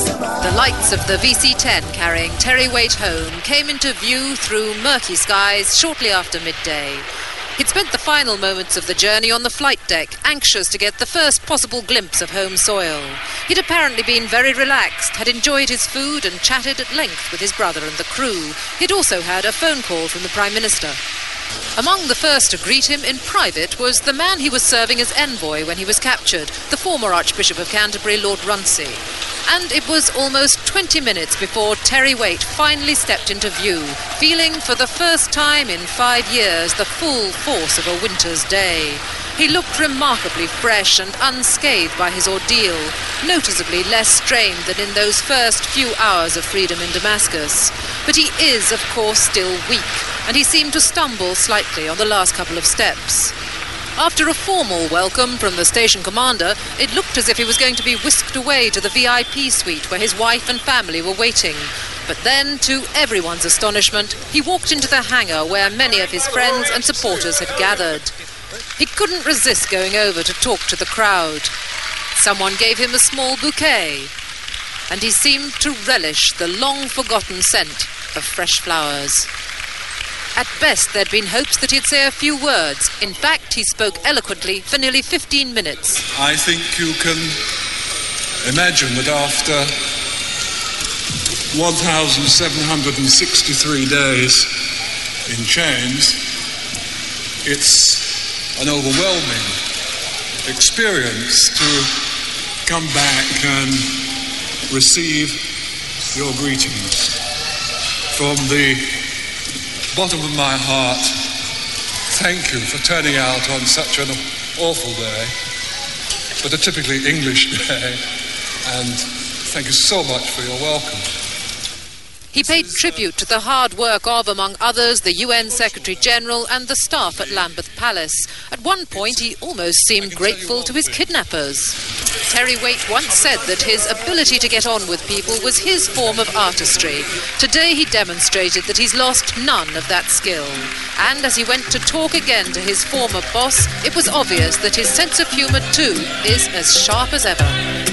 The lights of the VC-10 carrying Terry Waite home came into view through murky skies shortly after midday. He'd spent the final moments of the journey on the flight deck, anxious to get the first possible glimpse of home soil. He'd apparently been very relaxed, had enjoyed his food and chatted at length with his brother and the crew. He'd also had a phone call from the Prime Minister. Among the first to greet him in private was the man he was serving as envoy when he was captured, the former Archbishop of Canterbury, Lord Runcie. And it was almost 20 minutes before Terry Waite finally stepped into view, feeling for the first time in 5 years the full force of a winter's day. He looked remarkably fresh and unscathed by his ordeal, noticeably less strained than in those first few hours of freedom in Damascus. But he is, of course, still weak, and he seemed to stumble slightly on the last couple of steps. After a formal welcome from the station commander, it looked as if he was going to be whisked away to the VIP suite where his wife and family were waiting. But then, to everyone's astonishment, he walked into the hangar where many of his friends and supporters had gathered. He couldn't resist going over to talk to the crowd. Someone gave him a small bouquet, and he seemed to relish the long-forgotten scent of fresh flowers. At best, there'd been hopes that he'd say a few words. In fact, he spoke eloquently for nearly 15 minutes. I think you can imagine that after 1,763 days in chains, it's an overwhelming experience to come back and receive your greetings. From the bottom of my heart, thank you for turning out on such an awful day, but a typically English day, and thank you so much for your welcome. He paid tribute to the hard work of, among others, the UN Secretary-General and the staff at Lambeth Palace. At one point, he almost seemed grateful to his kidnappers. Terry Waite once said that his ability to get on with people was his form of artistry. Today he demonstrated that he's lost none of that skill. And as he went to talk again to his former boss, it was obvious that his sense of humour too is as sharp as ever.